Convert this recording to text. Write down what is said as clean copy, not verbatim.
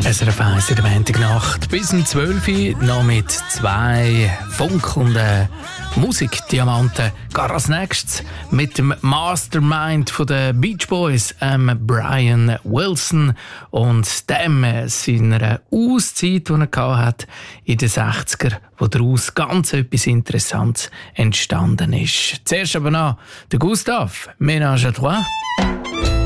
SRF 1 in der Montagnacht bis um 12 Uhr noch mit zwei funkelnden Musikdiamanten. Gar als nächstes mit dem Mastermind der Beach Boys, Brian Wilson, und dem seiner Auszeit, die er hatte in den 60er, wo daraus ganz etwas Interessantes entstanden ist. Zuerst aber noch der Gustav, Ménage à Trois.